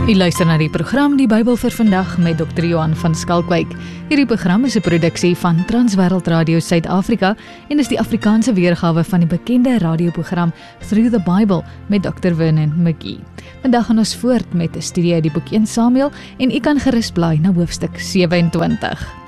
U luister na die program Die Bybel vir vandag met Dr. Johan van Skalkwyk. Hierdie program is 'n produksie van Transwêreld Radio Suid-Afrika en is die Afrikaanse weergawe van die bekende radioprogram Through the Bible met Dr. Vernon McGee. Vandag gaan ons voort met 'n studie uit die boek 1 Samuel en u kan gerus blaai na hoofstuk 27.